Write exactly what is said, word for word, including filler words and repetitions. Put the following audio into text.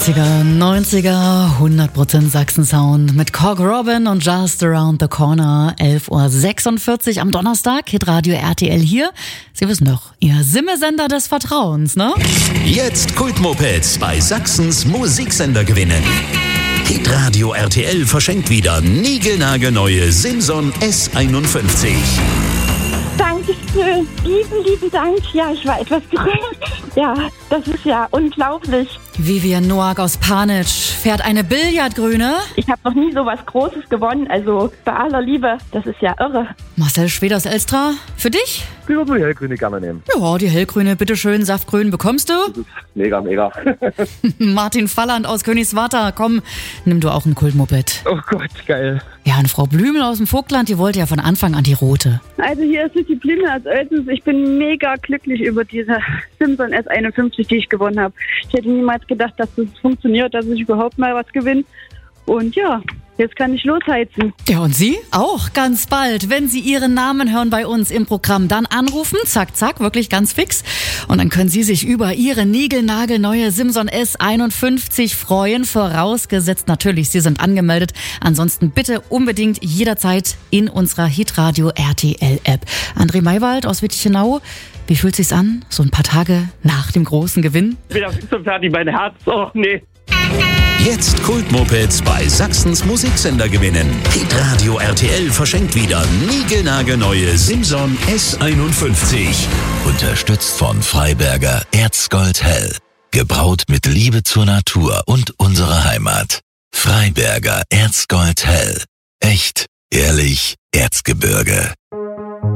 achtziger, neunziger, hundert Prozent Sachsen-Sound mit Cog Robin und Just Around the Corner. elf Uhr sechsundvierzig am Donnerstag, Hitradio R T L hier. Sie wissen doch, Ihr Simmesender des Vertrauens, ne? Jetzt Kultmopeds bei Sachsens Musiksender gewinnen. Hitradio R T L verschenkt wieder niegelnagelneue Simson S einundfünfzig. Dankeschön, lieben, lieben Dank. Ja, ich war etwas gerührt. Ja, das ist ja unglaublich. Vivian Noack aus Panitsch fährt eine Billardgrüne. Ich habe noch nie so was Großes gewonnen, also bei aller Liebe, das ist ja irre. Marcel Schwed aus Elstra, für dich? Ich würde die hellgrüne gerne nehmen. Ja, die hellgrüne, bitteschön, saftgrün bekommst du. Das ist mega, mega. Martin Falland aus Königswarter, komm, nimm du auch ein Kultmoped. Oh Gott, geil. Ja, und Frau Blümel aus dem Vogtland, die wollte ja von Anfang an die rote. Also hier ist die Blümel aus Oelsens. Ich bin mega glücklich über diese Simson S einundfünfzig, die ich gewonnen habe. Ich hätte niemals gedacht, dass das funktioniert, dass ich überhaupt mal was gewinne. Und ja, jetzt kann ich losheizen. Ja, und Sie auch ganz bald. Wenn Sie Ihren Namen hören bei uns im Programm, dann anrufen, zack, zack, wirklich ganz fix. Und dann können Sie sich über Ihre niegelnagelneue Simson S einundfünfzig freuen. Vorausgesetzt natürlich, Sie sind angemeldet. Ansonsten bitte unbedingt jederzeit in unserer Hitradio R T L App. André Maywald aus Wittichenau, wie fühlt sich's an? So ein paar Tage nach dem großen Gewinn? Ich bin auch so fertig, mein Herz. Oh, nee. Jetzt Kultmopeds bei Sachsens Musiksender gewinnen. Hitradio R T L verschenkt wieder niegelnagelneue Simson S einundfünfzig. Unterstützt von Freiberger Erzgold Hell. Gebraut mit Liebe zur Natur und unserer Heimat. Freiberger Erzgold Hell. Echt, ehrlich, Erzgebirge.